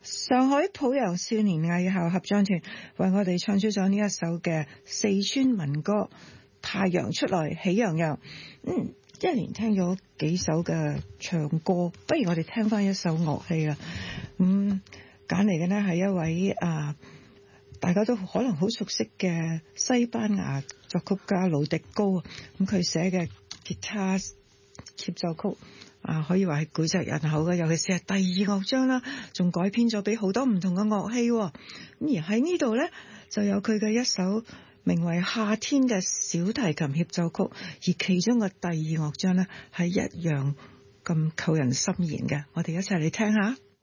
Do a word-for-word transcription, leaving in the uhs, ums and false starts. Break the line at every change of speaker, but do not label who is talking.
上海濮陽少年藝校合唱團為我哋唱出咗呢一首嘅四川民歌《太陽出來喜洋洋》。嗯，一連聽咗幾首嘅唱歌，不如我哋聽翻一首樂器啦。咁揀嚟嘅呢係一位啊，大家都可能好熟悉嘅西班牙作曲家魯迪高。咁佢寫嘅吉他協奏曲啊，可以話係膾炙人口嘅，尤其是係第二樂章啦，仲改編咗俾好多唔同嘅樂器。咁而喺呢度呢，就有佢嘅一首名為《夏天》嘅小提琴協奏曲，而其中嘅第二樂章呢，係一樣咁扣人心弦嘅。我哋一齊嚟聽下。